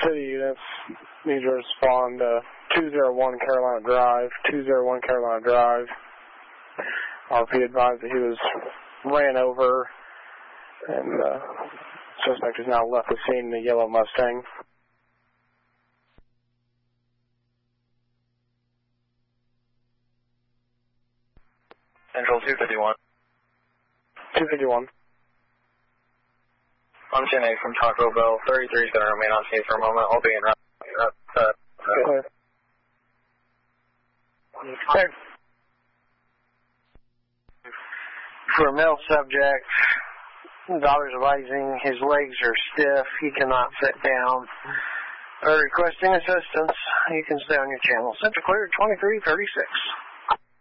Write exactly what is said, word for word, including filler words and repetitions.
City units need to respond to two oh one Carolina Drive, two oh one Carolina Drive. R P advised that he was ran over, and the uh, suspect has now left the scene in the yellow Mustang. Central two fifty-one. two fifty-one. I'm ten eight from Taco Bell. thirty-three is going to remain on scene for a moment. I'll be in route. Uh, uh, Clear. Okay. For a male subject, daughter's rising, his legs are stiff, he cannot sit down. Uh, requesting assistance, you can stay on your channel. Central clear twenty-three thirty-six.